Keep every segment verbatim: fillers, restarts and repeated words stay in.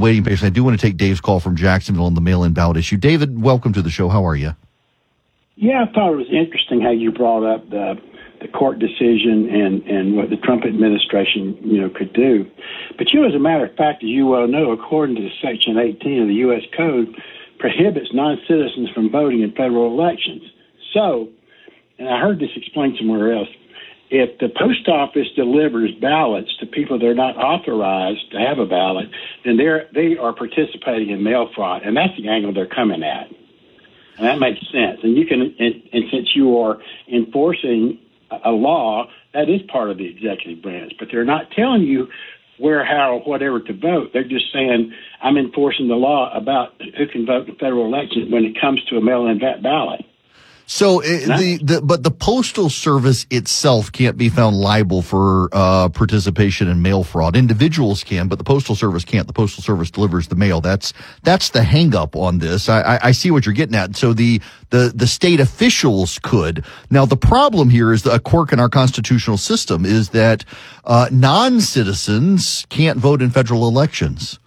waiting patiently. I do want to take Dave's call from Jacksonville on the mail-in ballot issue. David, welcome to the show. How are you? Yeah, I thought it was interesting how you brought up the the court decision and, and what the Trump administration, you know, could do. But, you know, as a matter of fact, as you well know, according to Section eighteen of the U S Code, prohibits non-citizens from voting in federal elections. So, and I heard this explained somewhere else, if the post office delivers ballots to people that are not authorized to have a ballot, then they're they are participating in mail fraud, and that's the angle they're coming at. And that makes sense. And you can, and, and since you are enforcing a law, that is part of the executive branch, but they're not telling you where, how, or whatever to vote. They're just saying, I'm enforcing the law about who can vote in federal elections when it comes to a mail-in ballot. So uh, the, the but the Postal Service itself can't be found liable for uh participation in mail fraud. Individuals can, but the Postal Service can't. The Postal Service delivers the mail. That's that's the hang up on this. I, I, I see what you're getting at. So the the the state officials could. Now the problem here is a quirk in our constitutional system is that uh non-citizens can't vote in federal elections.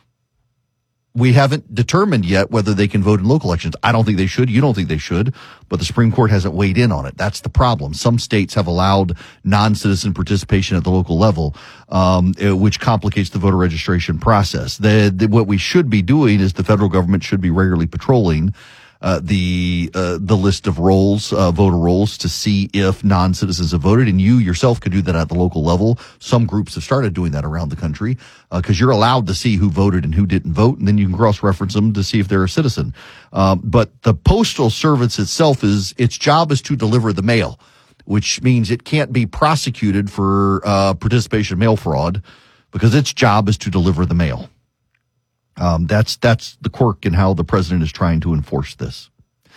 We haven't determined yet whether they can vote in local elections. I don't think they should. You don't think they should, but the Supreme Court hasn't weighed in on it. That's the problem. Some states have allowed non-citizen participation at the local level, um, which complicates the voter registration process. The, the, what we should be doing is the federal government should be regularly patrolling Uh, the uh, the list of rolls, uh, voter rolls, to see if non-citizens have voted, and you yourself could do that at the local level. Some groups have started doing that around the country because uh, you're allowed to see who voted and who didn't vote, and then you can cross-reference them to see if they're a citizen. Um, but the Postal Service itself is its job is to deliver the mail, which means it can't be prosecuted for uh, participation in mail fraud because its job is to deliver the mail. Um, that's, that's the quirk in how the president is trying to enforce this.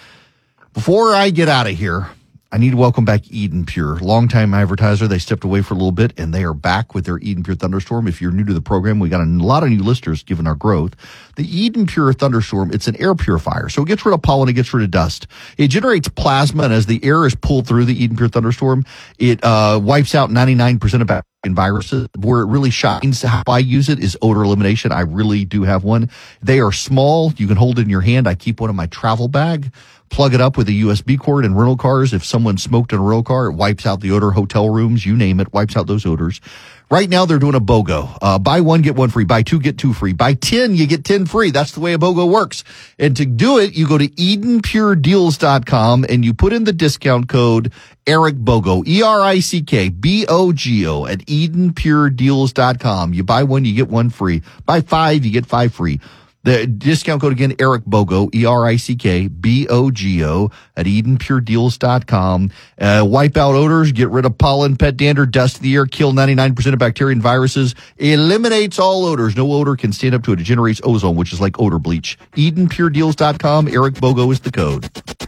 Before I get out of here, I need to welcome back Eden Pure, longtime advertiser. They stepped away for a little bit and they are back with their Eden Pure Thunderstorm. If you're new to the program, we got a lot of new listeners given our growth. The Eden Pure Thunderstorm, it's an air purifier. So it gets rid of pollen, it gets rid of dust. It generates plasma, and as the air is pulled through the Eden Pure Thunderstorm, it, uh, wipes out ninety-nine percent of bacteria and viruses. Where it really shines, how I use it is odor elimination. I really do have one. They are small. You can hold it in your hand. I keep one in my travel bag. Plug it up with a U S B cord in rental cars. If someone smoked in a rental car, it wipes out the odor. Hotel rooms, you name it, wipes out those odors. Right now, they're doing a BOGO. Uh, buy one, get one free. Buy two, get two free. Buy ten, you get ten free. That's the way a BOGO works. And to do it, you go to eden pure deals dot com and you put in the discount code Eric BOGO, E R I C K B O G O at eden pure deals dot com. You buy one, you get one free. Buy five, you get five free. The discount code again, Eric BOGO, E R I C K B O G O at eden pure deals dot com. Uh, wipe out odors, get rid of pollen, pet dander, dust in the air, kill ninety-nine percent of bacteria and viruses, eliminates all odors. No odor can stand up to it. It generates ozone, which is like odor bleach. eden pure deals dot com, Eric BOGO is the code.